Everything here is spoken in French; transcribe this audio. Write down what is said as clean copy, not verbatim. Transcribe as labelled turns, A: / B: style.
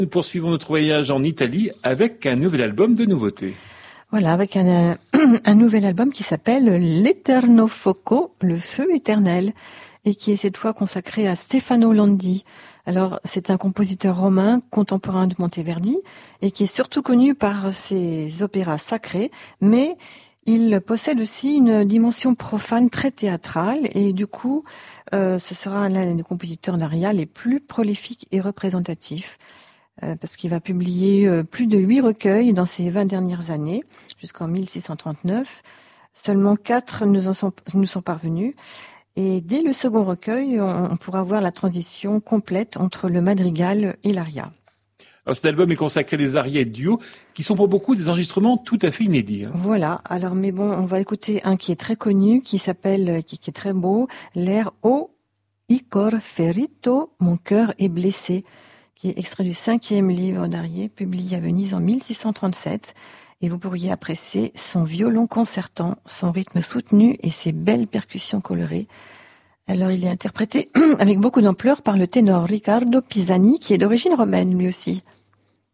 A: Nous poursuivons notre voyage en Italie avec un nouvel album de nouveautés.
B: Voilà, avec un nouvel album qui s'appelle L'Eterno Fuoco, le feu éternel, et qui est cette fois consacré à Stefano Landi. Alors, c'est un compositeur romain contemporain de Monteverdi et qui est surtout connu par ses opéras sacrés, mais il possède aussi une dimension profane très théâtrale et du coup, ce sera l'un des compositeurs d'aria les plus prolifiques et représentatifs. Parce qu'il va publier plus de 8 recueils dans ces 20 dernières années, jusqu'en 1639. Seulement 4 nous sont parvenus. Et dès le second recueil, on pourra voir la transition complète entre le madrigal et l'aria.
A: Alors cet album est consacré à des arias et duos qui sont pour beaucoup des enregistrements tout à fait inédits.
B: Voilà, alors mais bon, on va écouter un qui est très connu, qui est très beau, l'air O Icor Ferito, mon cœur est blessé, qui est extrait du 5e livre d'Arié, publié à Venise en 1637. Et vous pourriez apprécier son violon concertant, son rythme soutenu et ses belles percussions colorées. Alors il est interprété avec beaucoup d'ampleur par le ténor Riccardo Pisani, qui est d'origine romaine lui aussi.